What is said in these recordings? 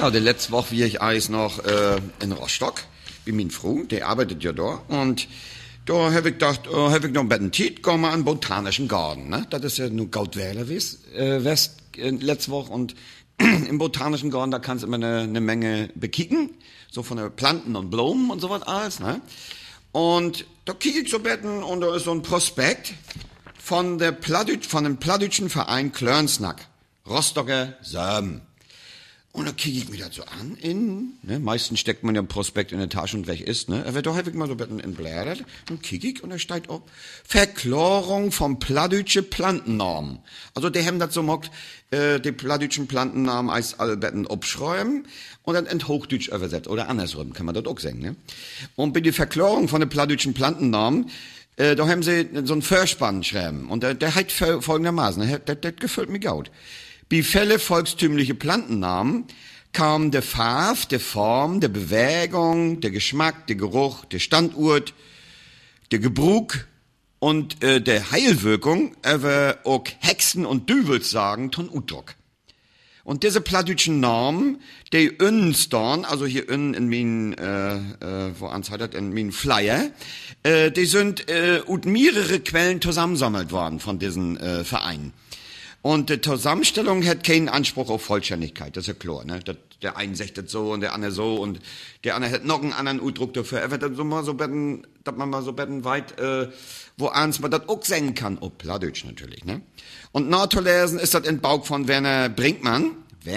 Ja, die letzte Woche wie ich eis noch in Rostock, bei meinem Freund, der arbeitet ja da. Und da habe ich gedacht, habe ich noch ein bisschen Zeit, gehen wir an den Botanischen Garten. Ne? Das ist ja nur Gautweiler West letzte Woche. Und im Botanischen Garten, da kannst du immer eine Menge bekicken, so von den Planten und Blumen und sowas alles. Ne? Und da kicke ich so betten und da ist so ein Prospekt von dem Plattdütschen Verein Klörnsnack, Rostocker Söm. Und da kicke ich mir das so an, meistens steckt man ja ein Prospekt in der Tasche und weg ist, ne. Aber da habe ich mal so ein bisschen entblättert, und kicke ich, und da steht auch, Verklärung vom Plattdütsche Plantennamen. Also, die haben das so mockt, die plattdütschen Plantennamen als alle betten abschreiben, und dann in Hochdeutsch übersetzt, oder andersrum, kann man das auch sagen, ne. Und bei der Verklärung von den plattdütschen Plantennamen, da haben sie so einen Vorspann schreiben, und der hat folgendermaßen, das gefällt mir gut. Bei Fälle volkstümliche Plantennamen kam der Farbe, der Form, der Bewegung, der Geschmack, der Geruch, der Standort, der Gebrauch und der Heilwirkung über auch Hexen und Düvels sagen ton Udruck. Und diese plattdütschen Namen, die uns dann, also hier in meinen, wo anzeitet, in meinen Flyer, die sind ut mehrere Quellen zusammensammelt worden von diesen Vereinen. Und die Zusammenstellung hat keinen Anspruch auf Vollständigkeit, das ist ja klar, ne? Der eine sagt das so und der andere so und der andere hat noch einen anderen Udruck dafür. Er wird dann so mal so betten, dass man mal so betten weit, wo eins man das auch singen kann. Oh, Plattdeutsch natürlich, ne? Und nachzulesen ist das in Bauch von Werner Brinkmann,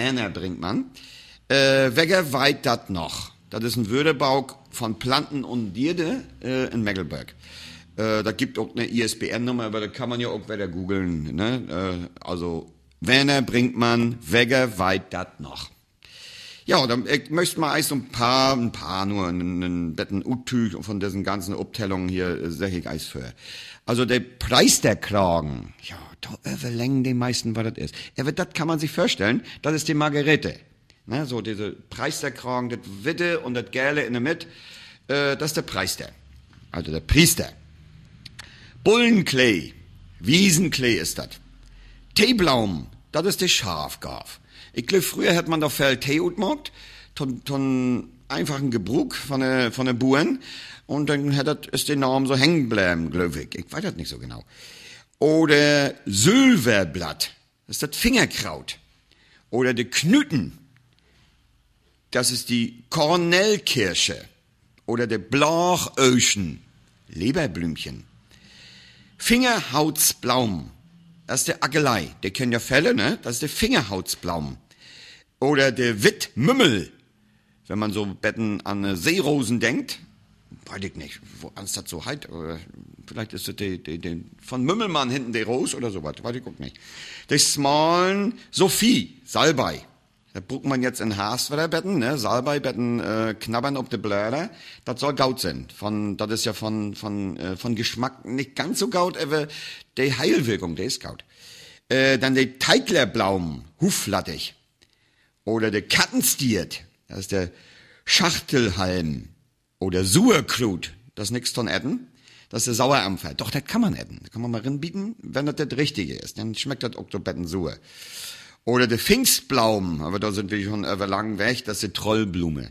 Wegger weit dat noch. Das ist ein Würdebauch von Planten und Dierde, in Meggelberg. Da gibt auch eine ISBN-Nummer, aber da kann man ja auch wieder googeln, ne? Also, Werner Brinkmann, Wegger weit dat noch. Ja, dann ich möchte mal erst ein paar nur einen betten Uttüch von diesen ganzen Abtellungen hier, sag ich eins für. Also der Preis der Kragen, ja, da überlängen die meisten, was das ist. Aber das kann man sich vorstellen, das ist die Margarete. Ne, so diese Preis der Kragen, das Witte und das Gelbe in der Mitte, das ist der Preis der. Also der Priester. Bullenklee, Wiesenklee ist das. Teeblaum, das ist der Schafgaf. Ich glaube, früher hat man doch viel Tee utmockt, ton einfachen Gebrauch von der Buren, und dann ist der Name so hängen bleiben, glaube ich. Ich weiß das nicht so genau. Oder Silberblatt, das ist das Fingerkraut. Oder der Knüten, das ist die Kornellkirsche. Oder der Blauchöschen, Leberblümchen. Fingerhautsblaum, das ist der Agelei, der kennt ja Fälle, ne? Das ist der Fingerhautsblaum. Oder der Wittmümmel, wenn man so betten an Seerosen denkt, weiß ich nicht, wo das so heißt, oder vielleicht ist das der von Mümmelmann hinten der Rose oder sowas, weiß ich auch nicht. Der Smalen Sophie, Salbei. Da braucht man jetzt in Haarweatherbetten, ne? Salbeibetten knabbern ob de Blätter. Das soll gaut sein. Das ist ja von Geschmack nicht ganz so gaut, aber die Heilwirkung, der ist gaut. Dann der Teiglerblaum, Huflattig. Oder der Kattenstiert, das ist der Schachtelhalm. Oder Sauerkrut, das ist nix von Etten. Das ist der Sauerampfer. Doch, das kann man essen. Da kann man mal reinbieten, wenn das Richtige ist. Dann schmeckt das auch so betten sauer. Oder der Pfingstblaum, aber da sind wir schon lang weg, das ist die Trollblume.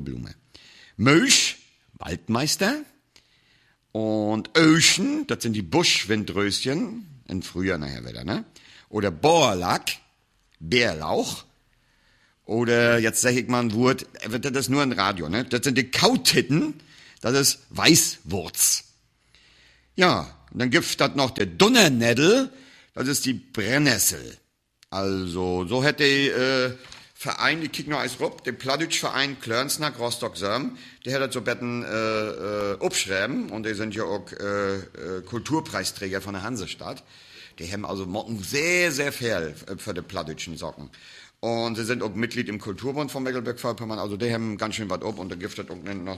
Milch, Waldmeister. Und Öschen, das sind die Buschwindröschen, im Frühjahr nachher wieder, ne? Oder Bohrlack, Bärlauch. Oder, jetzt sag ich mal ein Wort, das ist nur ein Radio, ne? Das sind die Kautitten, das ist Weißwurz. Ja, und dann gibt's das noch der Dunnernädel, das ist die Brennnessel. Also, so hätte Verein, ich kick noch eins rup, der Plattdütsch-Verein Klörnsnack Rostock-Söm, der hat das so betten abschreiben, und die sind ja auch Kulturpreisträger von der Hansestadt. Die haben also mocken sehr, sehr viel für die plattdütschen Socken. Und sie sind auch Mitglied im Kulturbund von Mecklenburg-Vorpommern, also die haben ganz schön was ab, und da gibt es auch noch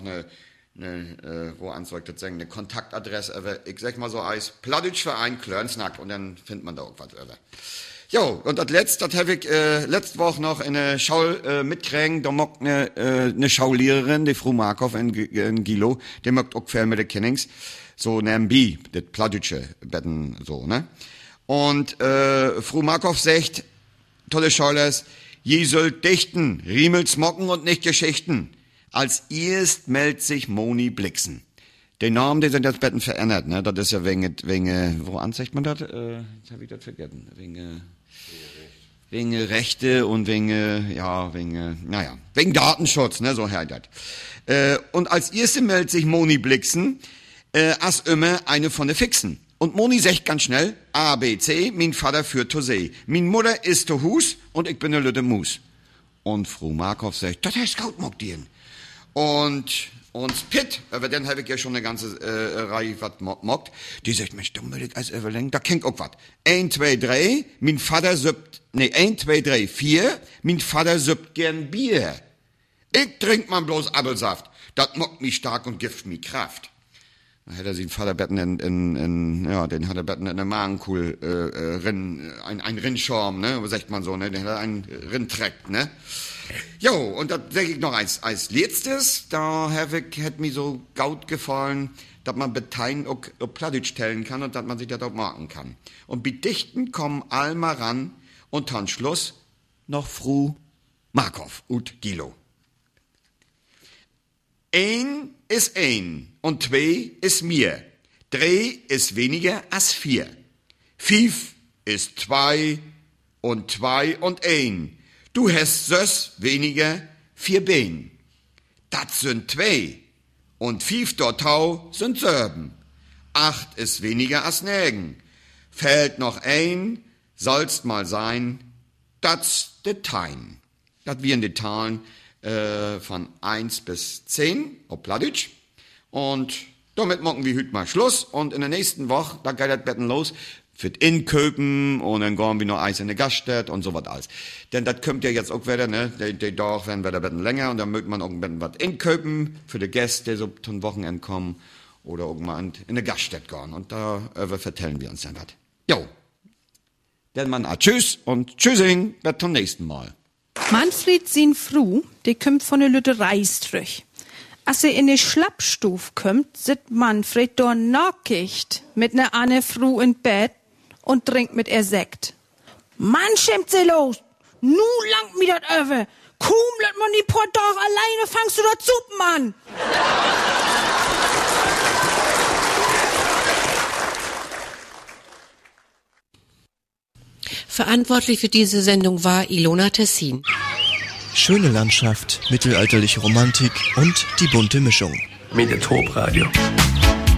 wo anzeigt das sagen, eine Kontaktadresse, aber ich sag mal so als Plattdütsch-Verein Klörnsnack, und dann findet man da auch was über. Jo, und das habe ich letzte Woche noch in der Schau mitkriegen, da mockt eine Schaulehrerin, die Frau Markov in Gilo, die mockt auch viel mit den Kennings, so nebenbei, das Plattdütsche Betten, so, ne? Und Frau Markov sagt, tolle Schaulers, Je sollt dichten, Riemels mocken und nicht Geschichten. Als erst meldet sich Moni Blixen. Den Namen, den sind jetzt Betten verändert, ne? Das ist ja wegen, wo anzeigt man das? Jetzt hab ich das vergessen. Wegen Rechte und wegen Datenschutz, ne? So heißt das. Und als erste meldet sich Moni Blixen, als immer eine von den Fixen. Und Moni sagt ganz schnell, A, B, C, mein Vater führt zur See. Min Mutter ist zu Hus und ich bin ne lütte Mus. Und Frau Markov sagt, das heißt gut, mock dir'n. Und Pitt, aber dann habe ich ja schon eine ganze Reihe was mockt, die sagt, Mensch, dumm will ich als Everling, da kennt auch was. 1, 2, 3, mein Vater 1, 2, 3, 4, mein Vater süppt gern Bier. Ich trink man bloß Apfelsaft, das mockt mich stark und gibt mir Kraft. Dann hat er sich Vaterbetten den hat er Betten in der Magenkuhl, ein Rinnschorm, ne, was sagt man so, ne, den hat er einen Rinnträgt, ne. Jo, und da denke ich noch als letztes, da hat mir so gaut gefallen, dass man Beteien auch Plattdeutsch stellen kann und dass man sich das auch merken kann. Und bei Dichten kommen Alma ran und dann Schluss noch Fru Markov und Gilo. 1 ist 1 und 2 ist mir. 3 ist weniger als 4. 5 ist 2 und 1. Du hast sös weniger 4 Bein. Das sind 2 und 5 dort Tau sind 7. 8 ist weniger als 9. Fällt noch 1, sollst mal sein, das de Tein. Das wären die Zahlen von 1 bis 10 auf Plattdeutsch. Und damit machen wir heute mal Schluss. Und in der nächsten Woche, da geht das Betten los, für Inköpen und dann gehen wir noch eins in eine Gaststätte und so was alles. Denn das kommt ja jetzt auch wieder, ne? Die Tag werden wieder Betten länger und dann mögt man auch ein bisschen was inköpen für die Gäste, die so zum Wochenende kommen oder auch mal in eine Gaststätte gehen. Und da vertellen wir uns dann was. Jo. Dann man tschüss und tschüssing, bis zum nächsten Mal. Manfred sin Fru, die kommt von der Lütte Reistrich. Als in die Schlappstuf kommt, sit Manfred dort nackig mit ne Anne Fru in Bett und trinkt mit ihr Sekt. Mann, schämt sie los! Nu langt mir dat öwe! Kaum lässt man die paar Tage alleine, fangst du dat Suppen an! Verantwortlich für diese Sendung war Ilona Tessin. Schöne Landschaft, mittelalterliche Romantik und die bunte Mischung. Mediatorp Radio.